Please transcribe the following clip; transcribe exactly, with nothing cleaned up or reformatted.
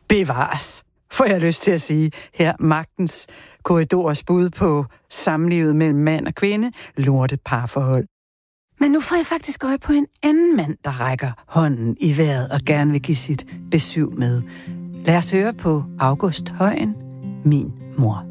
bevares, får jeg lyst til at sige, her magtens korridors bud på samlivet mellem mand og kvinde, lortet parforhold. Men nu får jeg faktisk øje på en anden mand, der rækker hånden i vejret og gerne vil give sit besøg med. Lad os høre på August Højen, min mor.